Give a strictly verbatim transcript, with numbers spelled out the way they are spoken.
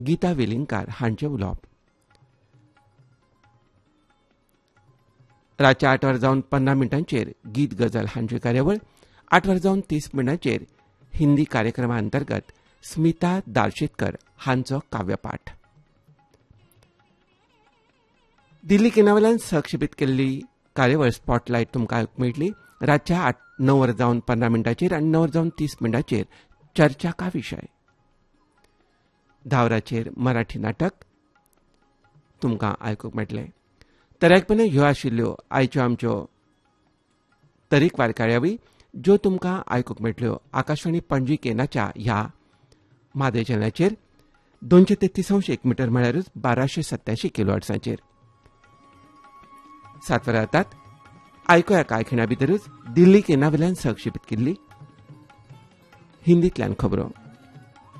गीता वेलिंगकार हांचे उलोवप. रातच्या आठ वर जावन पंदरा मिनटांचेर गीत गजल हांची कार्यावळ, आठ वर जावन तीस मिनटांचेर हिंदी कार्यक्रमा अंतर्गत स्मिता दालशेतकर हांचो काव्यपाठ. दिल्ली केंद्रावेल्यान संक्षेपीत केल्ली कार्यावळ स्पॉटलायट तुमकां आयकूंक मेळटली. रातच्या आठ णव वर जावन पंदरा मिनटांचेर आनी णव वर जावन तीस मिनटांचेर चर्चा का विशय. धा वरांचेर मराठी नाटक तुमकां आयकूंक मेळटलें. तरायकपणे ह्यो आशिल्ल्यो आयच्यो आमच्यो तरेकवार कार्यावळी, ज्यो तुमकां आयकूंक मेळटल्यो आकाशवाणी पणजी केंद्राच्या ह्या मादय चॅनलाचेर दोनशे तेत्तीस अंश एक मिटर म्हळ्यारूच बाराशे सत्यायंशी किलो हर्ट्सांचेर. सात वरां जातात. आयकुया कांय खिणा भितरूच दिल्ली केंद्रावेल्यान संक्षेपीत केल्ली हिंदींतल्यान खबरो.